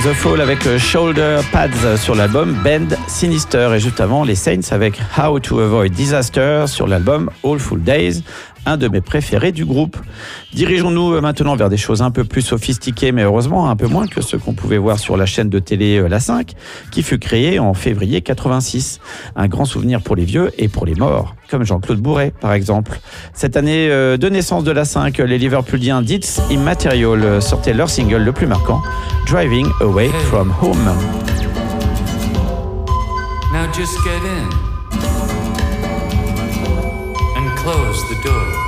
The Fall avec Shoulder Pads sur l'album Bend Sinister. Et juste avant, les Saints avec How to Avoid Disaster sur l'album All Full Days, un de mes préférés du groupe. Dirigeons-nous maintenant vers des choses un peu plus sophistiquées, mais heureusement un peu moins que ce qu'on pouvait voir sur la chaîne de télé La 5, qui fut créée en février 86. Un grand souvenir pour les vieux et pour les morts, comme Jean-Claude Bourret par exemple. Cette année de naissance de La 5, les Liverpooliens Deeds Immaterial sortaient leur single le plus marquant, Driving Away from Home. Now just get in and close the door.